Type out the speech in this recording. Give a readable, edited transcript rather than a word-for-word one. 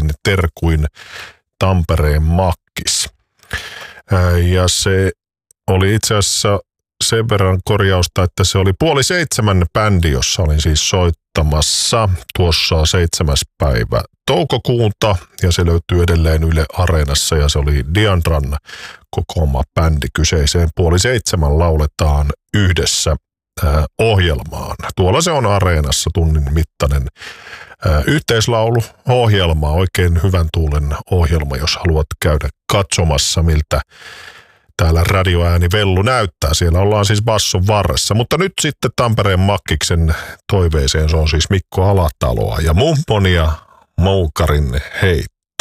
lämpimin terkuin Tampereen Makkis. Ja se oli itse asiassa sen verran korjausta, että se oli 6:30 bändi, jossa olin siis soittamassa tuossa 7. päivä toukokuuta, ja se löytyy edelleen Yle Areenassa, ja se oli Diandran kokoama bändi kyseiseen 6:30 lauletaan yhdessä ohjelmaan. Tuolla se on Areenassa tunnin mittainen yhteislauluohjelma, oikein hyvän tuulen ohjelma, jos haluat käydä katsomassa, miltä täällä radioääni Vellu näyttää. Siellä ollaan siis basson varressa. Mutta nyt sitten Tampereen Makkiksen toiveeseen, se on siis Mikko Alataloa ja Mummon ja Moukarin Hei.